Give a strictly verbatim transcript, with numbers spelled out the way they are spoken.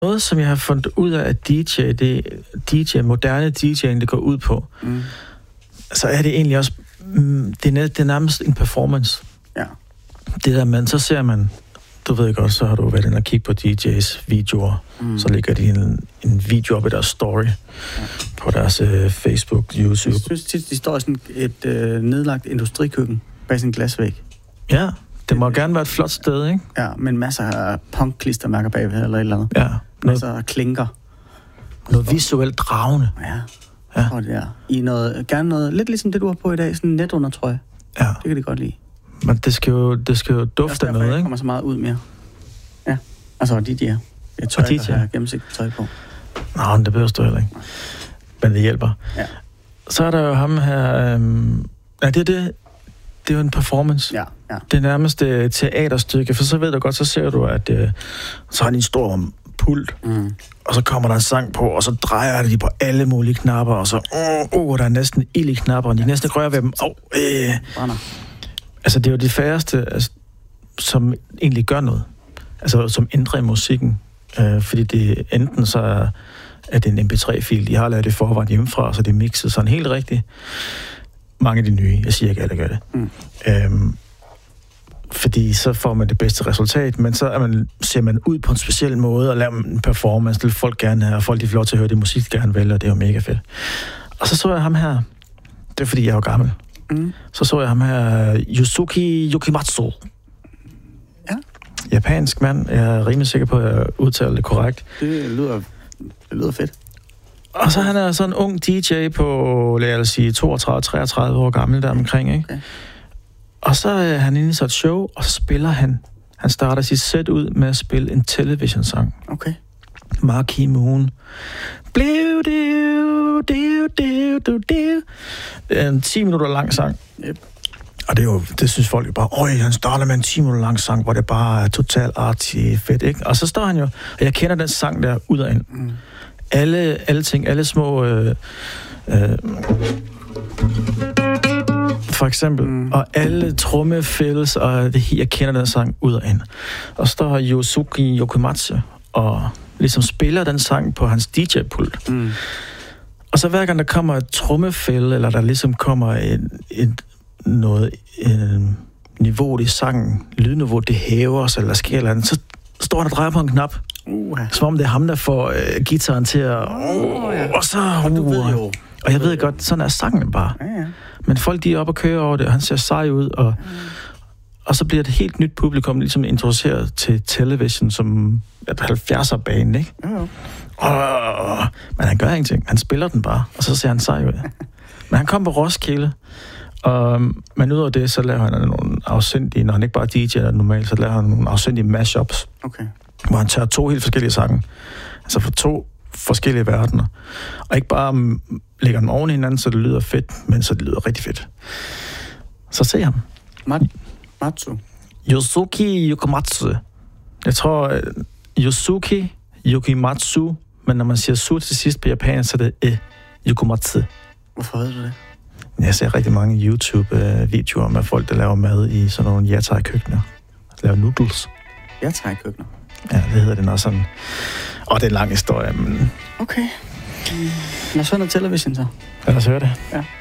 Noget, som jeg har fundet ud af, at D J, det D J, moderne DJ'ing, det går ud på, mm. så er det egentlig også, mm, det, er, det er nærmest en performance. Ja. Det der, man, så ser man, du ved godt, så har du været inde og kigge på D J's videoer, mm. så ligger de en, en video op i deres story, ja. På deres uh, Facebook, YouTube. Jeg synes tit, de står i sådan et uh, nedlagt industrikøkken bag sådan en glasvæg. Ja, det må det, gerne være et flot sted, ikke? Ja, men masser af punkklistermærker bagved eller et eller andet. Ja. Masser af klinker. Noget visuelt dragende. Ja, ja. Og det er. I noget, gerne noget, lidt ligesom det, du har på i dag, sådan en netundertrøje. Ja. Det kan de godt lide. Men det skal jo, det skal jo dufte af noget, ikke? Det kommer så meget ud mere. Ja, altså de der. Jeg tør ikke at have gennemsigtigt tøj på. Nå, det behøver du heller ikke. Men det hjælper. Ja. Så er der jo ham her... Øhm, ja, det er det... Det er jo en performance. Ja, ja. Det er nærmest et teaterstykke, for så ved du godt, så ser du, at øh, så har de en stor pult, mm. og så kommer der en sang på, og så drejer de på alle mulige knapper, og så, åh, oh, oh, der er næsten ild i knapperne, de næsten rører ved dem. Oh, øh. Altså, det er jo de færreste, altså, som egentlig gør noget. Altså, som ændrer i musikken. Øh, fordi det enten så er, er det en M P tre-fil, de har lavet det forvejen hjemmefra, så det er mixet sådan helt rigtigt. Mange af de nye, jeg siger ikke alle gør det. Mm. Øhm, fordi så får man det bedste resultat, men så er man, ser man ud på en speciel måde og laver en performance, det vil folk gerne have, og folk de får lov til at høre det musik, de gerne vil, og det er jo mega fedt. Og så så jeg ham her, det er fordi jeg er jo gammel, mm. så så jeg ham her, Yusuke Yokimatsu. Ja. Japansk mand, jeg er rimelig sikker på, at jeg udtaler det korrekt. Det lyder, det lyder fedt. Og så han er sådan en ung D J på, lad os sige, toogtredive til treogtredive år gammel der omkring, ikke? Okay. Og så er han inde i så et show, og så spiller han, han starter sit sæt ud med at spille en television-sang. Okay. Marquee Moon. Bliv, div, div, div, div, div. Det er en ti minutter lang sang. Yep. Og det er jo, det synes folk jo bare, øj, han starter med en ti minutter lang sang, hvor det bare er totalt arty fedt, ikke? Og så står han jo, og jeg kender den sang der ud og ind. Mm. Alle, alle ting, alle små... Øh, øh, for eksempel. Mm. Og alle trommefælles, og det, jeg kender den sang ud og ind. Og så står Yusuke Yokimatsu og ligesom spiller den sang på hans D J-pult. Mm. Og så hver gang der kommer et trommefælde, eller der ligesom kommer et, et noget et niveau i sangen, lydniveau, det hæver sig, eller sker eller andet, så står han og drejer på en knap. Uh. Som om det er ham, der får øh, guitaren til at... Uh, ja. Og så... Uh, og, du ved jo, og jeg ved godt, sådan er sangen bare. Ja, ja. Men folk, de er oppe og kører over det, og han ser sej ud, og, mm. og så bliver det et helt nyt publikum ligesom introduceret til television som et halvfjerdser-bane, ikke? Ja, ja. Og, men han gør ingenting. Han spiller den bare, og så ser han sej ud. Men han kom på Roskilde, og, men ud af det, så laver han nogle afsindige, når han ikke bare D J'er normalt, så laver han nogle afsindige mashups. Okay. Hvor han tager to helt forskellige sange. Altså for to forskellige verdener. Og ikke bare um, lægger dem oven i hinanden, så det lyder fedt, men så det lyder rigtig fedt. Så se ham. Mat- Matsu. Yusuke Yokimatsu. Jeg tror, uh, Yusuke Yokimatsu, men når man siger su til sidst på japansk, så er det e Yokimatsu. Hvorfor ved du det? Jeg ser rigtig mange YouTube-videoer med folk, der laver mad i sådan nogle yatai-køkkener. Laver noodles. Yatai-køkkener? Ja, det hedder det nok sådan. Og det er en lang historie, men... Okay. Lad os høre noget television så. Lad os høre det. Ja.